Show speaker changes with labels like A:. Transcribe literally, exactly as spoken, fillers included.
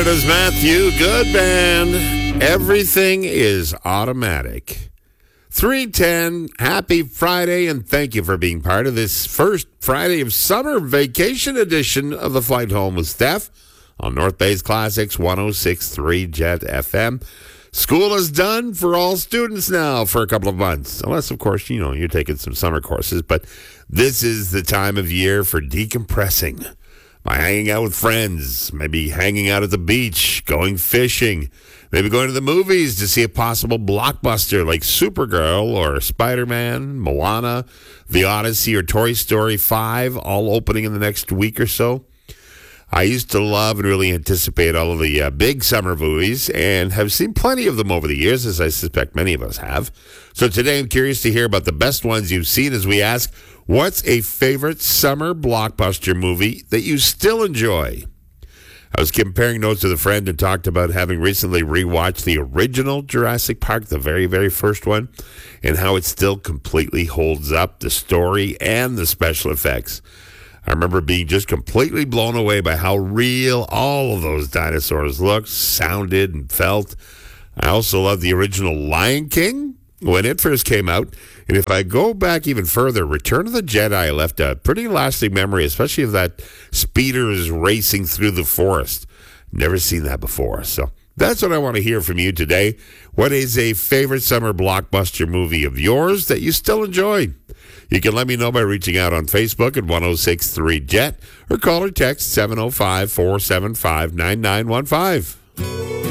A: is Matthew Goodband. Everything is automatic. three ten, happy Friday, and thank you for being part of this first Friday of summer vacation edition of the Flight Home with Steph on North Bay's Classics one oh six point three Jet F M. School is done for all students now for a couple of months, unless, of course, you know, you're taking some summer courses, but this is the time of year for decompressing. By hanging out with friends, maybe hanging out at the beach, going fishing, maybe going to the movies to see a possible blockbuster like Supergirl or Spider-Man, Moana, The Odyssey, or Toy Story five, all opening in the next week or so. I used to love and really anticipate all of the uh, big summer movies and have seen plenty of them over the years, as I suspect many of us have. So today I'm curious to hear about the best ones you've seen as we ask, what's a favorite summer blockbuster movie that you still enjoy? I was comparing notes with a friend and talked about having recently rewatched the original Jurassic Park, the very, very first one, and how it still completely holds up, the story and the special effects. I remember being just completely blown away by how real all of those dinosaurs looked, sounded, and felt. I also love the original Lion King when it first came out. And if I go back even further, Return of the Jedi left a pretty lasting memory, especially of that speeders racing through the forest. Never seen that before. So that's what I want to hear from you today. What is a favorite summer blockbuster movie of yours that you still enjoy? You can let me know by reaching out on Facebook at one oh six point three Jet or call or text seven oh five, four seven five, nine nine one five.